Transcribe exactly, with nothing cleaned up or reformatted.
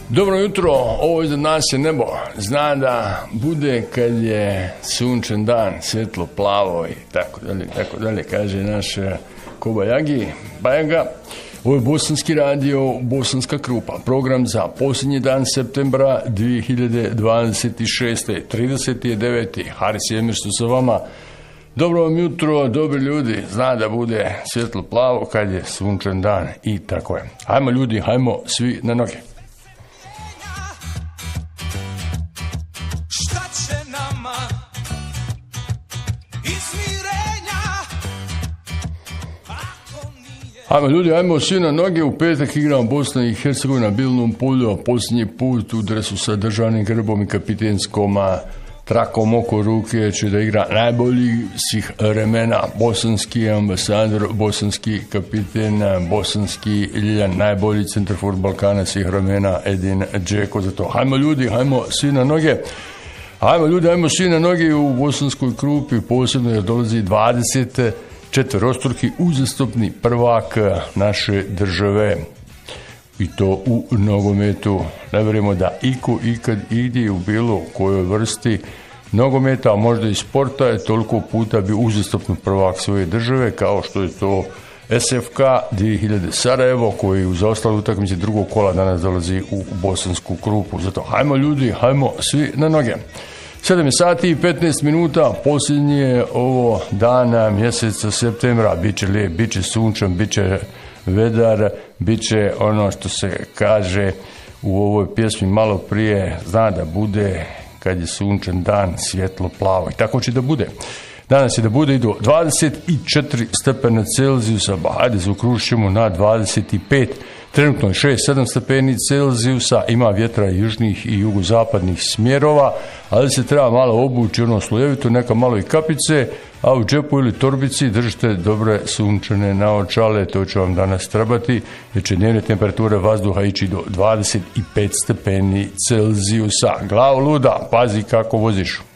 Dobro jutro, ovo iza nas je nebo. Zna da bude kad je sunčan dan, svjetlo, plavo i tako dalje, tako dalje, kaže naš Kobajagi, Bajaga. Ovo je Bosanski radio, Bosanska Krupa, program za posljednji dan septembra dvije hiljade dvadeset šeste. trideseti deveti Haris Jemirstu sa vama. Dobro vam jutro, dobri ljudi, zna da bude svjetlo plavo kad je sunčan dan i tako je. Hajmo ljudi, hajmo svi na noge. Ajmo ljudi, ajmo svi na noge, u petak igram Bosna i Hercegovina na Bilnom polju, a posljednji put u dresu sa državnim grbom i kapitenskom trakom oko ruke će da igra najbolji svih vremena, bosanski ambasador, bosanski kapiten, bosanski Iljan, najbolji centarfor Balkana svih vremena, Edin Džeko. Zato hajmo ljudi, hajmo svi na noge. Hajmo ljudi, hajmo svi na noge u Bosanskoj Krupi, posebno jer dolazi dvadeset četvorostruki uzastopni prvak naše države i to u nogometu. Ne vjerujemo da iko ikad ide u bilo kojoj vrsti nogometa, a možda i sporta, je toliko puta bio uzastopni prvak svoje države kao što je to S F K dvije hiljade Sarajevo, koji u zaostale utakmice drugog kola danas dolazi u Bosansku Krupu. Zato hajmo ljudi, hajmo svi na noge. sedam sati i petnaest minuta, posljednji je ovo dana mjeseca septembra, bit će lijep, bit će sunčan, bit će vedar, bit će ono što se kaže u ovoj pjesmi malo prije, zna da bude kad je sunčan dan, svjetlo plavo i tako će da bude. Danas je da bude i do dvadeset četiri stepena Celzijusa, ba hajde zaokružit ćemo na dvadeset pet. Trenutno je šest sedam stepeni Celzijusa, ima vjetra južnih i jugozapadnih smjerova, ali se treba malo obući ono slojevito, neka malo i kapice, a u džepu ili torbici držite dobre sunčane naočale, to će vam danas trebati, jer će dnevne temperature vazduha ići do dvadeset pet stepeni Celzijusa. Glavo luda, pazi kako voziš.